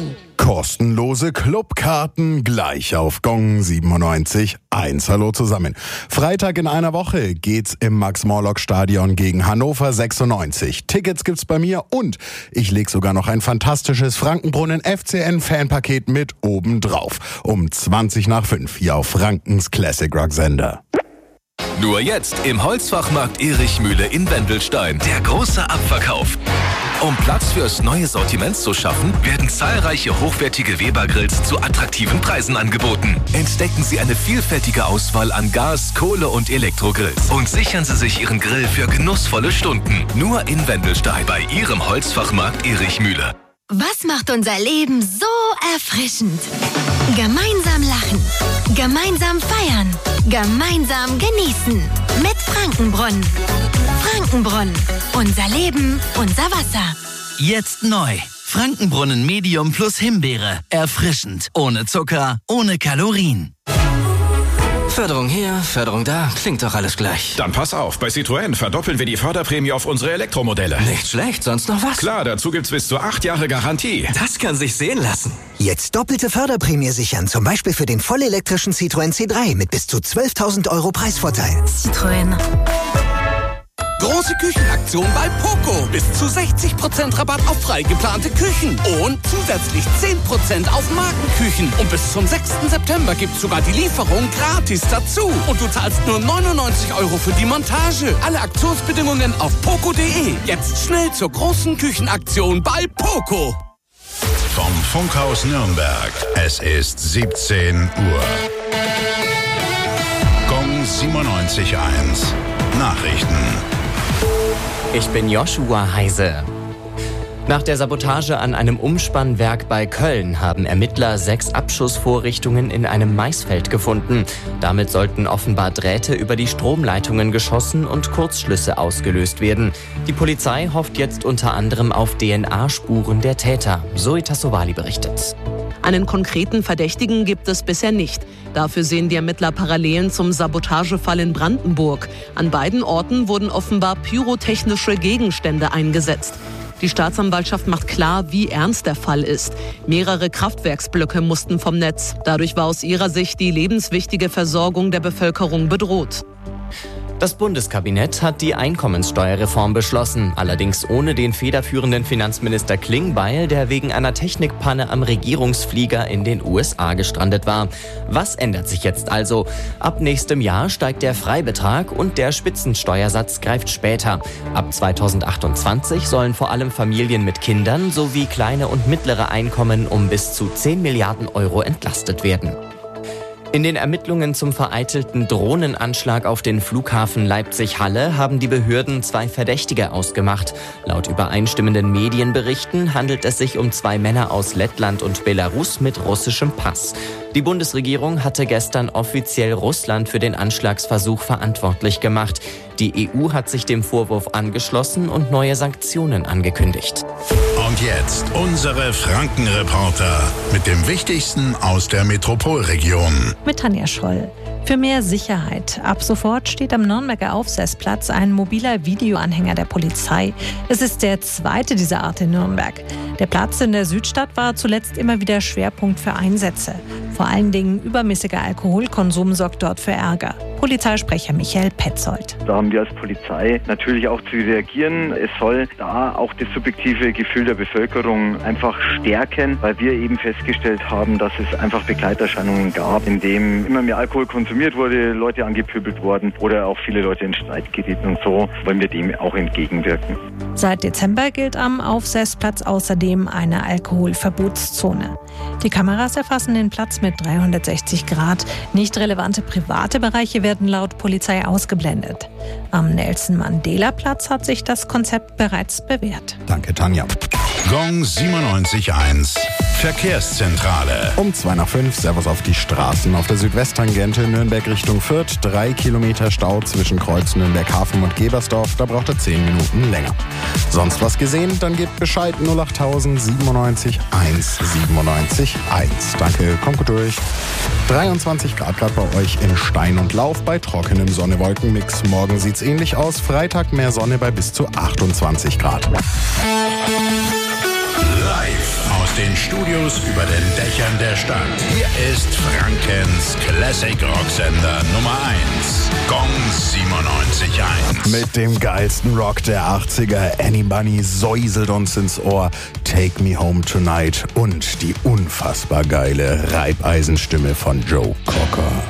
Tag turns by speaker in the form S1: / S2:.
S1: Kostenlose Clubkarten gleich auf Gong 97.1. Hallo zusammen. Freitag in einer Woche geht's im Max-Morlock-Stadion gegen Hannover 96. Tickets gibt's bei mir und ich leg sogar noch ein fantastisches Frankenbrunnen-FCN-Fanpaket mit oben drauf. Um 5:20 hier auf Frankens Classic Rock Sender.
S2: Nur jetzt im Holzfachmarkt Erichmühle in Wendelstein. Der große Abverkauf. Um Platz fürs neue Sortiment zu schaffen, werden zahlreiche hochwertige Weber-Grills zu attraktiven Preisen angeboten. Entdecken Sie eine vielfältige Auswahl an Gas-, Kohle- und Elektrogrills und sichern Sie sich Ihren Grill für genussvolle Stunden. Nur in Wendelstein bei Ihrem Holzfachmarkt Erichmühle.
S3: Was macht unser Leben so erfrischend? Gemeinsam lachen, gemeinsam feiern, gemeinsam genießen. Mit Frankenbrunnen. Frankenbrunnen. Unser Leben, unser Wasser.
S4: Jetzt neu. Frankenbrunnen Medium plus Himbeere. Erfrischend. Ohne Zucker, ohne Kalorien.
S5: Förderung hier, Förderung da, klingt doch alles gleich.
S6: Dann pass auf, bei Citroën verdoppeln wir die Förderprämie auf unsere Elektromodelle.
S5: Nicht schlecht, sonst noch was?
S6: Klar, dazu gibt's bis zu 8 Jahre Garantie.
S5: Das kann sich sehen lassen.
S7: Jetzt doppelte Förderprämie sichern, zum Beispiel für den vollelektrischen Citroën C3 mit bis zu 12.000 € Preisvorteil.
S3: Citroën.
S8: Große Küchenaktion bei Poco. Bis zu 60% Rabatt auf frei geplante Küchen. Und zusätzlich 10% auf Markenküchen. Und bis zum 6. September gibt's sogar die Lieferung gratis dazu. Und du zahlst nur 99 € für die Montage. Alle Aktionsbedingungen auf poco.de. Jetzt schnell zur großen Küchenaktion bei Poco.
S9: Vom Funkhaus Nürnberg. Es ist 17 Uhr. Gong 97.1. Nachrichten.
S10: Ich bin Joshua Heise. Nach der Sabotage an einem Umspannwerk bei Köln haben Ermittler 6 Abschussvorrichtungen in einem Maisfeld gefunden. Damit sollten offenbar Drähte über die Stromleitungen geschossen und Kurzschlüsse ausgelöst werden. Die Polizei hofft jetzt unter anderem auf DNA-Spuren der Täter. Zoe Tassovali berichtet.
S11: Einen konkreten Verdächtigen gibt es bisher nicht. Dafür sehen die Ermittler Parallelen zum Sabotagefall in Brandenburg. An beiden Orten wurden offenbar pyrotechnische Gegenstände eingesetzt. Die Staatsanwaltschaft macht klar, wie ernst der Fall ist. Mehrere Kraftwerksblöcke mussten vom Netz. Dadurch war aus ihrer Sicht die lebenswichtige Versorgung der Bevölkerung bedroht.
S10: Das Bundeskabinett hat die Einkommenssteuerreform beschlossen, allerdings ohne den federführenden Finanzminister Klingbeil, der wegen einer Technikpanne am Regierungsflieger in den USA gestrandet war. Was ändert sich jetzt also? Ab nächstem Jahr steigt der Freibetrag und der Spitzensteuersatz greift später. Ab 2028 sollen vor allem Familien mit Kindern sowie kleine und mittlere Einkommen um bis zu 10 Milliarden € entlastet werden. In den Ermittlungen zum vereitelten Drohnenanschlag auf den Flughafen Leipzig-Halle haben die Behörden 2 Verdächtige ausgemacht. Laut übereinstimmenden Medienberichten handelt es sich um 2 Männer aus Lettland und Belarus mit russischem Pass. Die Bundesregierung hatte gestern offiziell Russland für den Anschlagsversuch verantwortlich gemacht. Die EU hat sich dem Vorwurf angeschlossen und neue Sanktionen angekündigt.
S9: Und jetzt unsere Frankenreporter mit dem Wichtigsten aus der Metropolregion.
S12: Mit Tanja Scholl. Für mehr Sicherheit. Ab sofort steht am Nürnberger Aufseßplatz ein mobiler Videoanhänger der Polizei. Es ist der 2. dieser Art in Nürnberg. Der Platz in der Südstadt war zuletzt immer wieder Schwerpunkt für Einsätze. Vor allen Dingen übermäßiger Alkoholkonsum sorgt dort für Ärger. Polizeisprecher Michael Petzold.
S13: Da haben wir als Polizei natürlich auch zu reagieren. Es soll da auch das subjektive Gefühl der Bevölkerung einfach stärken, weil wir eben festgestellt haben, dass es einfach Begleiterscheinungen gab, in dem immer mehr Alkohol konsumiert wurde, Leute angepöbelt wurden oder auch viele Leute in Streit gerieten, und so wollen wir dem auch entgegenwirken.
S12: Seit Dezember gilt am Aufseßplatz außerdem eine Alkoholverbotszone. Die Kameras erfassen den Platz mit 360 Grad. Nicht relevante private Bereiche werden laut Polizei ausgeblendet. Am Nelson-Mandela-Platz hat sich das Konzept bereits bewährt.
S1: Danke, Tanja.
S9: Gong 97.1. Verkehrszentrale.
S1: Um 5:02, Servus auf die Straßen. Auf der Südwesttangente Nürnberg Richtung Fürth 3 Kilometer Stau zwischen Kreuz Nürnberg-Hafen und Gebersdorf. Da braucht er 10 Minuten länger. Sonst was gesehen? Dann gebt Bescheid 08000 97 1 97 1. Danke, kommt gut durch. 23 Grad gerade bei euch in Stein und Lauf bei trockenem Sonne-Wolken-Mix. Morgen sieht's ähnlich aus. Freitag mehr Sonne bei bis zu 28 Grad.
S9: Live aus den Studios über den Dächern der Stadt. Hier ist Frankens Classic Rocksender Nummer 1. Gong 97.1.
S1: Mit dem geilsten Rock der 80er, Annie Bunny säuselt uns ins Ohr Take Me Home Tonight und die unfassbar geile Reibeisenstimme von Joe Cocker.